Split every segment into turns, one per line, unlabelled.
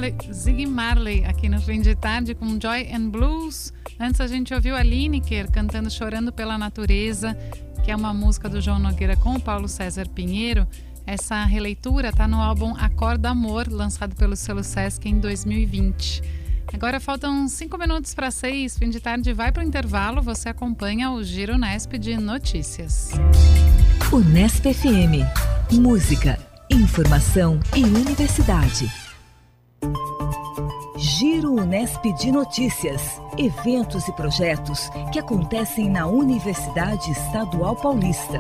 Marley aqui no Fim de Tarde com Joy and Blues. Antes a gente ouviu a Lineker cantando Chorando pela Natureza, que é uma música do João Nogueira com o Paulo César Pinheiro. Essa releitura está no álbum Acorda Amor, lançado pelo selo Sesc em 2020. Agora faltam 5 minutos para 6, Fim de Tarde vai para o intervalo, você acompanha o Giro Unesp de Notícias.
Unesp FM, música, informação e universidade. Giro Unesp de Notícias, eventos e projetos que acontecem na Universidade Estadual Paulista.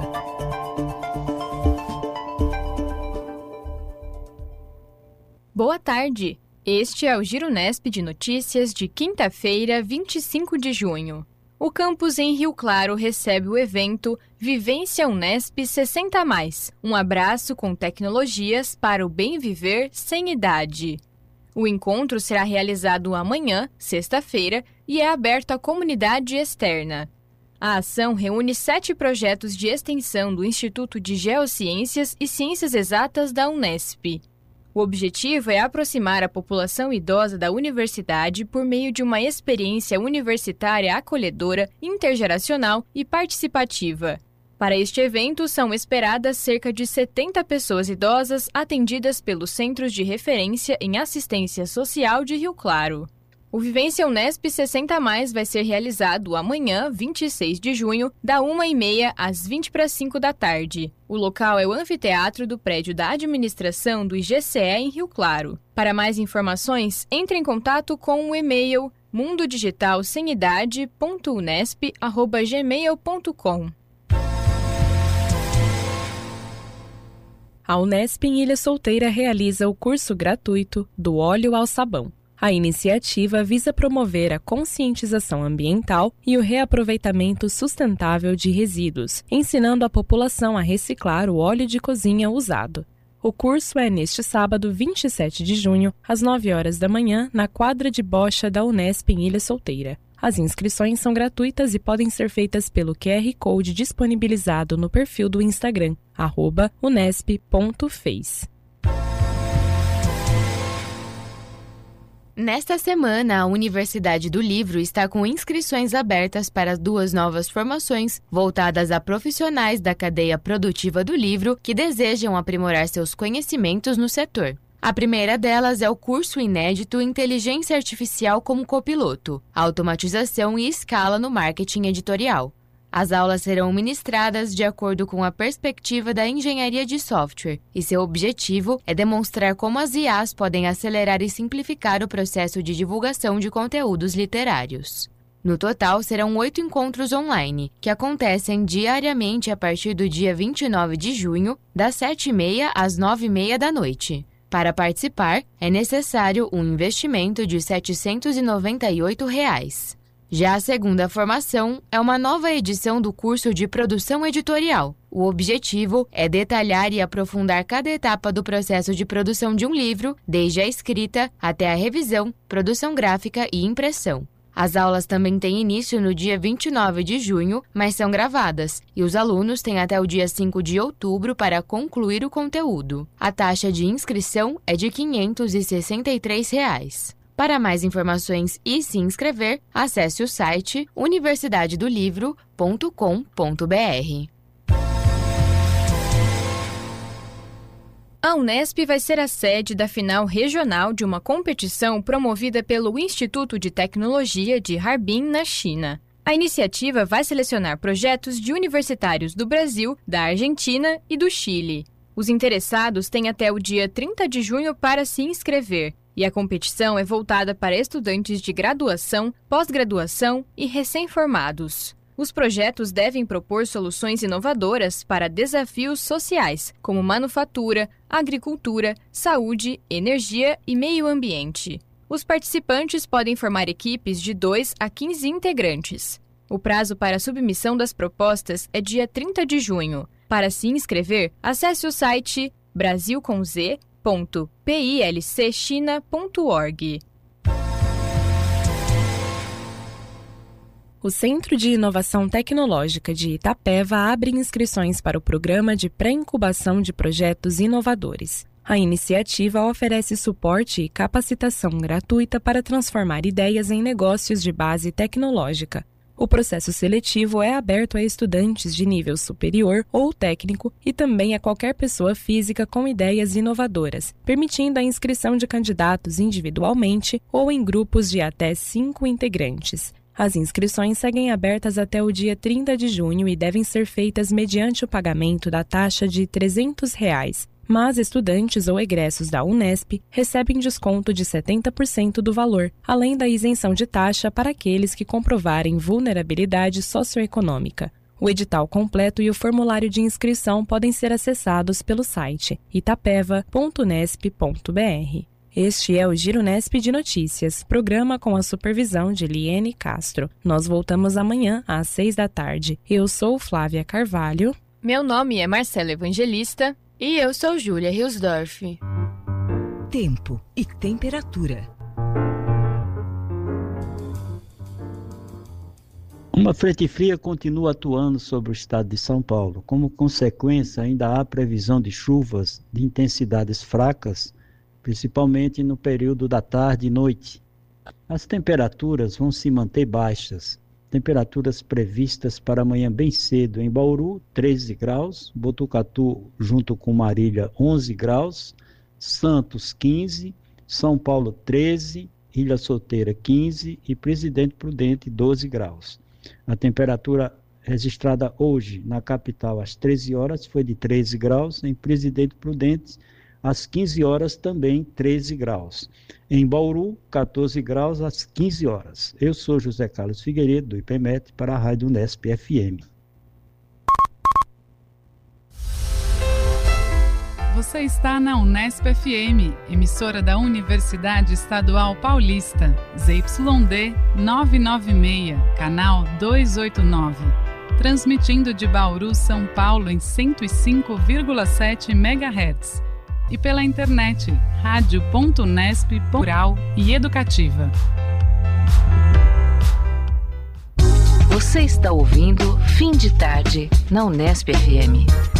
Boa tarde, este é o Giro Unesp de Notícias de quinta-feira, 25 de junho. O campus em Rio Claro recebe o evento Vivência Unesp 60+, um abraço com tecnologias para o bem viver sem idade. O encontro será realizado amanhã, sexta-feira, e é aberto à comunidade externa. A ação reúne 7 projetos de extensão do Instituto de Geociências e Ciências Exatas da Unesp. O objetivo é aproximar a população idosa da universidade por meio de uma experiência universitária acolhedora, intergeracional e participativa. Para este evento, são esperadas cerca de 70 pessoas idosas atendidas pelos Centros de Referência em Assistência Social de Rio Claro. O Vivência Unesp 60+, vai ser realizado amanhã, 26 de junho, da 1h30 às 20h45 da tarde. O local é o anfiteatro do prédio da administração do IGCE em Rio Claro. Para mais informações, entre em contato com o e-mail mundodigitalsemidade@gmail.com.
A Unesp em Ilha Solteira realiza o curso gratuito do óleo ao sabão. A iniciativa visa promover a conscientização ambiental e o reaproveitamento sustentável de resíduos, ensinando a população a reciclar o óleo de cozinha usado. O curso é neste sábado, 27 de junho, às 9 horas da manhã, na quadra de bocha da Unesp em Ilha Solteira. As inscrições são gratuitas e podem ser feitas pelo QR Code disponibilizado no perfil do Instagram, @unesp.face.
Nesta semana, a Universidade do Livro está com inscrições abertas para 2 novas formações voltadas a profissionais da cadeia produtiva do livro que desejam aprimorar seus conhecimentos no setor. A primeira delas é o curso inédito Inteligência Artificial como Copiloto, Automatização e Escala no Marketing Editorial. As aulas serão ministradas de acordo com a perspectiva da engenharia de software, e seu objetivo é demonstrar como as IAs podem acelerar e simplificar o processo de divulgação de conteúdos literários. No total, serão 8 encontros online, que acontecem diariamente a partir do dia 29 de junho, das 7h30 às 9h30 da noite. Para participar, é necessário um investimento de R$ 798. Já a segunda formação é uma nova edição do curso de produção editorial. O objetivo é detalhar e aprofundar cada etapa do processo de produção de um livro, desde a escrita até a revisão, produção gráfica e impressão. As aulas também têm início no dia 29 de junho, mas são gravadas, e os alunos têm até o dia 5 de outubro para concluir o conteúdo. A taxa de inscrição é de R$ 563. Para mais informações e se inscrever, acesse o site universidadedolivro.com.br. A Unesp vai ser a sede da final regional de uma competição promovida pelo Instituto de Tecnologia de Harbin, na China. A iniciativa vai selecionar projetos de universitários do Brasil, da Argentina e do Chile. Os interessados têm até o dia 30 de junho para se inscrever. E a competição é voltada para estudantes de graduação, pós-graduação e recém-formados. Os projetos devem propor soluções inovadoras para desafios sociais, como manufatura, agricultura, saúde, energia e meio ambiente. Os participantes podem formar equipes de 2 a 15 integrantes. O prazo para a submissão das propostas é dia 30 de junho. Para se inscrever, acesse o site brasil.pilcchina.org.
O Centro de Inovação Tecnológica de Itapeva abre inscrições para o Programa de Pré-Incubação de Projetos Inovadores. A iniciativa oferece suporte e capacitação gratuita para transformar ideias em negócios de base tecnológica. O processo seletivo é aberto a estudantes de nível superior ou técnico e também a qualquer pessoa física com ideias inovadoras, permitindo a inscrição de candidatos individualmente ou em grupos de até 5 integrantes. As inscrições seguem abertas até o dia 30 de junho e devem ser feitas mediante o pagamento da taxa de R$ 300, mas estudantes ou egressos da Unesp recebem desconto de 70% do valor, além da isenção de taxa para aqueles que comprovarem vulnerabilidade socioeconômica. O edital completo e o formulário de inscrição podem ser acessados pelo site itapeva.unesp.br. Este é o Giro Nesp de Notícias, programa com a supervisão de Liene Castro. Nós voltamos amanhã às 6 da tarde. Eu sou Flávia Carvalho.
Meu nome é Marcela Evangelista. E eu sou Júlia Hilsdorf.
Tempo e temperatura.
Uma frente fria continua atuando sobre o estado de São Paulo. Como consequência, ainda há previsão de chuvas de intensidades fracas, principalmente no período da tarde e noite. As temperaturas vão se manter baixas. Temperaturas previstas para amanhã bem cedo em Bauru, 13 graus, Botucatu junto com Marília, 11 graus, Santos, 15, São Paulo, 13, Ilha Solteira, 15 e Presidente Prudente, 12 graus. A temperatura registrada hoje na capital às 13 horas foi de 13 graus, em Presidente Prudente às 15 horas também 13 graus. Em Bauru, 14 graus às 15 horas. Eu sou José Carlos Figueiredo, do IPMET, para a Rádio Unesp FM.
Você está na Unesp FM, emissora da Universidade Estadual Paulista, ZYD 996, canal 289. Transmitindo de Bauru, São Paulo, em 105,7 MHz. E pela internet, radio.unesp, plural e educativa.
Você está ouvindo Fim de Tarde, na Unesp FM.